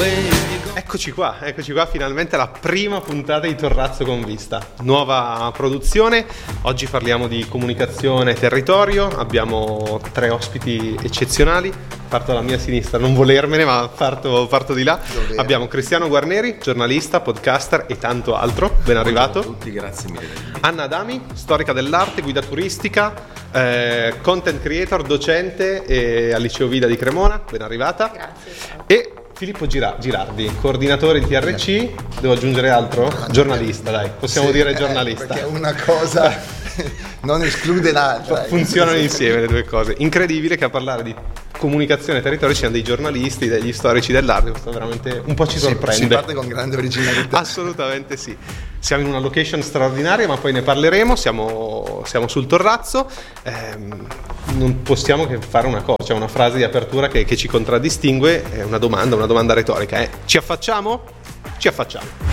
Eccoci qua, finalmente la prima puntata di Torrazzo con Vista, nuova produzione. Oggi parliamo di comunicazione e territorio, abbiamo 3 ospiti eccezionali. Parto dalla mia sinistra, non volermene, ma parto di là. Dov'era? Abbiamo Cristiano Guarneri, giornalista, podcaster e tanto altro, ben arrivato. Buongiorno a tutti, grazie mille. Anna Adami, storica dell'arte, guida turistica, content creator, docente al Liceo Vida di Cremona, ben arrivata. Grazie. E Filippo Girardi, coordinatore di TRC, devo aggiungere altro? Giornalista, dai, possiamo dire giornalista. Perché una cosa non esclude l'altra. Funzionano insieme le due cose. Incredibile che a parlare di comunicazione e territorio ci siano dei giornalisti, degli storici dell'arte, questo veramente un po' ci sorprende. Si parte con grande originalità. Assolutamente sì. Siamo in una location straordinaria, ma poi ne parleremo. Siamo sul Torrazzo. Non possiamo che fare una cosa, cioè una frase di apertura che ci contraddistingue, è una domanda retorica. Ci affacciamo? Ci affacciamo.